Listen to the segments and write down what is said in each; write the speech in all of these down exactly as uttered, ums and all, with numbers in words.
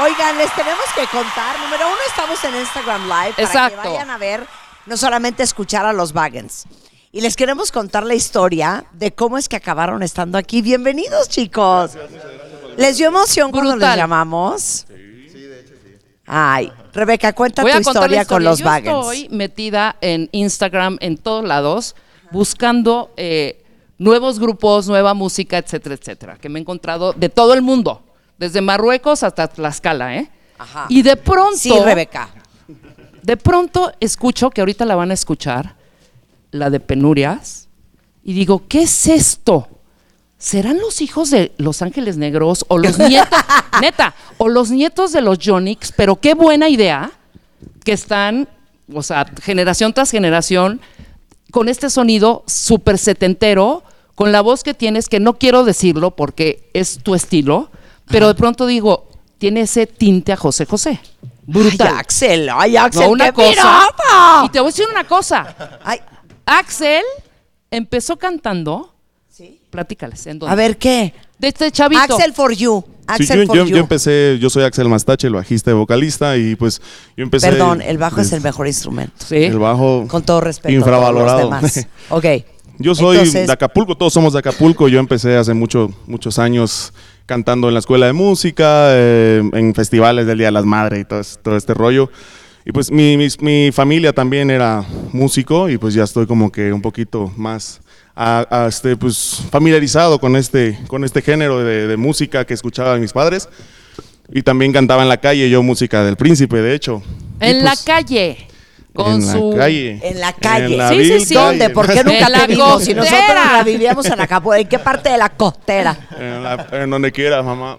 Oigan, les tenemos que contar. Número uno, estamos en Instagram Live para Exacto. que vayan a ver, no solamente escuchar a los Baggins. Y les queremos contar la historia de cómo es que acabaron estando aquí. Bienvenidos, chicos. Gracias, muchas gracias. ¿Les dio emoción cuando Brutal. les llamamos? Sí. Sí, de hecho sí. Ay, Rebeca, cuenta Voy tu a contar historia, la historia con los Yo Baggins. estoy metida en Instagram, en todos lados, buscando eh, nuevos grupos, nueva música, etcétera, etcétera, que me he encontrado de todo el mundo, desde Marruecos hasta Tlaxcala, ¿eh? Ajá. Y de pronto, Sí, Rebeca. de pronto escucho, que ahorita la van a escuchar, la de Penurias, y digo, ¿qué es esto? ¿Serán los hijos de Los Ángeles Negros o los nietos, neta, o los nietos de los Yonix? Pero qué buena idea que están, o sea, generación tras generación, con este sonido súper setentero, con la voz que tienes, que no quiero decirlo porque es tu estilo, pero de pronto digo, tiene ese tinte a José José. Brutal. Ay, Axel, ay, Axel, No, una qué cosa. pirata. Y te voy a decir una cosa. Ay, Axel empezó cantando. ¿sí? Platícales. ¿En dónde? A ver, ¿qué? De este chavito. Axel for you. Axel Sí, yo, for yo, you. yo empecé, yo soy Axel Mastache, el bajista y vocalista, y pues yo empecé. Perdón, el bajo des- es el mejor instrumento. Sí. El bajo. Con todo respeto infravalorado. a todos los demás. Ok. Yo soy Entonces, de Acapulco, todos somos de Acapulco. Yo empecé hace mucho, muchos años cantando en la escuela de música, eh, en festivales del Día de las Madres y todo, es- todo este rollo. Y pues mi, mis- mi familia también era músico, y pues ya estoy como que un poquito más a, a este, pues, familiarizado con este, con este género de, de música que escuchaban mis padres. Y también cantaba en la calle, yo música del Príncipe, de hecho. Y En la pues, calle. Con en su. la calle. En la calle. En la Sí, sí, vil sí. ¿dónde? calle. ¿Por qué nunca En la te vimos? Si nosotros costera. la vivíamos en Acapulco. ¿En qué parte de la costera? En, la- en donde quiera, mamá.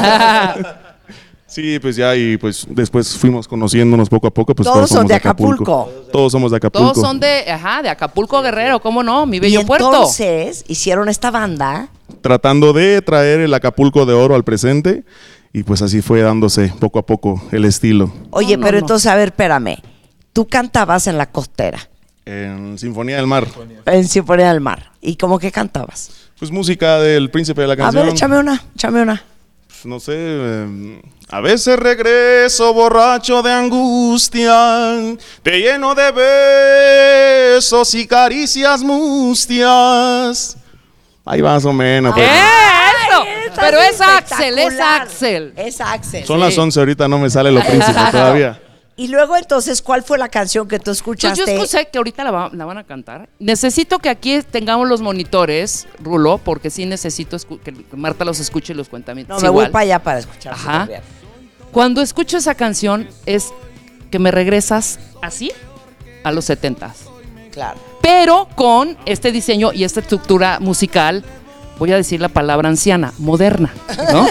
Sí, pues ya, y pues después fuimos conociéndonos poco a poco. Pues Todos son somos de Acapulco. Todos somos de Acapulco. Todos son de, ajá, de Acapulco Guerrero, ¿cómo no? Mi Y bello puerto. entonces hicieron esta banda. Tratando de traer el Acapulco de oro al presente, y pues así fue dándose poco a poco el estilo. Oye, No, no, pero no. entonces, a ver, espérame. Tú cantabas en la costera, En Sinfonía del Mar. en Sinfonía del Mar. ¿Y cómo que cantabas? Pues música del Príncipe de la A Canción. ver, échame una, échame una. No sé, eh, a veces regreso borracho de angustia, te lleno de besos y caricias mustias. Ahí más o menos. pues. ¡Eh, eso! Estás Pero es Axel, es espectacular. Axel. Es Axel. Son Sí. las once, ahorita no me sale lo príncipe todavía. Y luego entonces, ¿cuál fue la canción que tú Pues escuchaste? yo escuché que ahorita la, va- la van a cantar. Necesito que aquí tengamos los monitores, Rulo, porque sí necesito escu- que Marta los escuche y los cuentamientos. No, me voy igual. para allá para escuchar. Ajá. Cuando escucho esa canción es que me regresas así a los setentas. Claro. Pero con este diseño y esta estructura musical, voy a decir la palabra anciana, moderna, ¿no?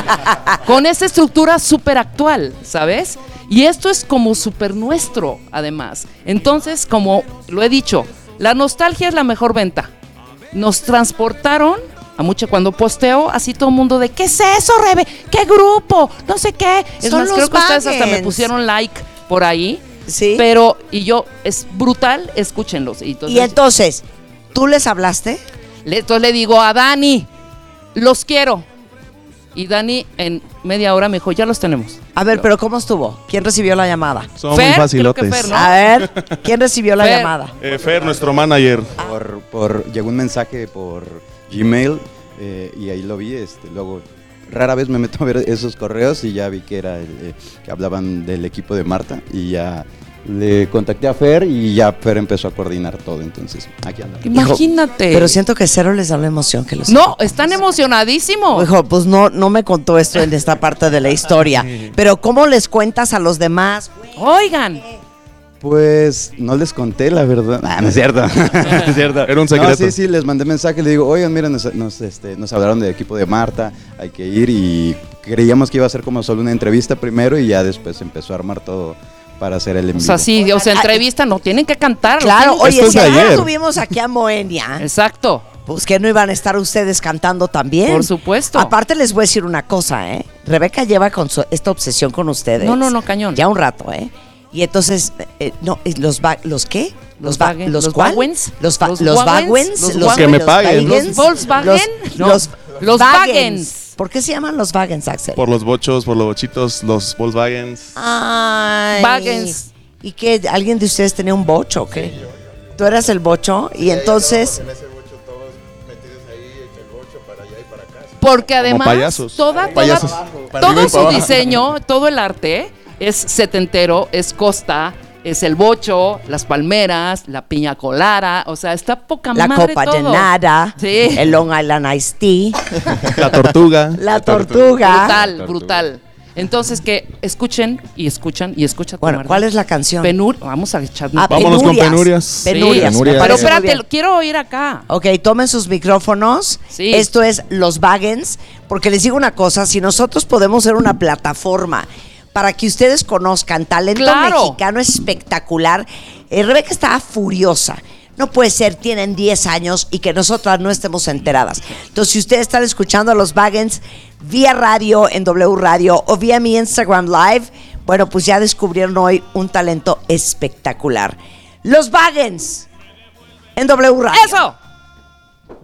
Con esta estructura súper actual, ¿sabes? Y esto es como súper nuestro, además. Entonces, como lo he dicho, la nostalgia es la mejor venta. Nos transportaron a mucho, cuando posteo, así todo el mundo de, ¿qué es eso, Rebe? ¿Qué grupo? No sé qué. Es Son más, los creo que ustedes hasta me Baggins. pusieron like por ahí. Sí. Pero, y yo, es brutal, escúchenlos. Y entonces, Y entonces, ¿tú les hablaste? le, entonces le digo a Dani, los quiero. Y Dani en media hora me dijo, ya los tenemos. A ver, pero ¿cómo estuvo? ¿Quién recibió la llamada? Son Fer, muy creo facilotes. que Fer, ¿no? A ver, ¿quién recibió la Fer. llamada? Eh, Fer, nuestro manager. Por, por, llegó un mensaje por Gmail eh, y ahí lo vi. Este, luego, rara vez me meto a ver esos correos y ya vi que era el, eh, que hablaban del equipo de Marta y ya le contacté a Fer y ya Fer empezó a coordinar todo. Entonces, aquí anda. Imagínate. Pero siento que cero les da la emoción que los. No, están emocionadísimos. Hijo, pues no, no me contó esto en esta parte de la historia. Pero ¿cómo les cuentas a los demás? Oigan, Pues no les conté la verdad. Ah, no es cierto. No es cierto. Era un secreto. No, sí, sí, les mandé mensaje. Le digo, oigan, miren, nos, nos, este, nos hablaron del equipo de Marta. Hay que ir y creíamos que iba a ser como solo una entrevista primero y ya después empezó a armar todo para hacer el en o vivo. sea, sí, o sea, entrevista, no tienen que cantar. Claro, no tienen oye, Esto si es de ahora ayer. tuvimos aquí a Moenia, que- Exacto, pues que no iban a estar ustedes cantando también. por supuesto. Aparte les voy a decir una cosa, ¿eh? Rebeca lleva con su- esta obsesión con ustedes. No, no, no, cañón. Ya un rato, ¿eh? Y entonces, eh, no, eh, los va- ¿los qué? Los va- Wagen- los los cuál? Wagens, Los va- los los Wagens, Wagens, los los Que me paguen, ¿no? Wagens, ¿Los Volkswagen? Los, No, los, los Wagens. Wagens. ¿Por qué se llaman los Wagens, Axel? Por los bochos, por los bochitos, los Volkswagens. Ay. Wagens. ¿Y qué? ¿Alguien de ustedes tenía un bocho o qué? Sí, ¿tú eras el bocho? Y entonces... Porque además payasos. toda, toda, Payasos. todo su diseño, todo el arte es setentero, es Costa, es el bocho, las palmeras, la piña colada, o sea, está poca La madre copa todo. de nada, Sí. el Long Island Iced Tea, La tortuga. la tortuga. Brutal, brutal. Entonces que escuchen y escuchan y escuchan. Bueno, ¿cuál es la canción? Penur, vamos a echar. Ah, Vámonos con Penurias. Sí, Penurias. me Penurias. Pero parece muy espérate, bien. lo quiero oír acá. Ok, tomen sus micrófonos. Sí. Esto es Los Wagens, porque les digo una cosa, si nosotros podemos ser una plataforma para que ustedes conozcan talento Claro. mexicano espectacular. Eh, Rebeca estaba furiosa. No puede ser, tienen diez años y que nosotras no estemos enteradas. Entonces, si ustedes están escuchando a Los Wagens vía radio en W Radio o vía mi Instagram Live, bueno, pues ya descubrieron hoy un talento espectacular. Los Wagens en W Radio. ¡Eso!